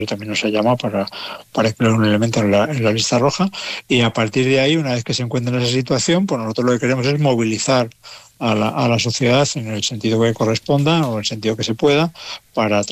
también nos ha llamado para incluir un elemento en la lista roja, y a partir de ahí, una vez que se encuentra en esa situación, pues nosotros lo que queremos es movilizar a la sociedad en el sentido que corresponda o en el sentido que se pueda para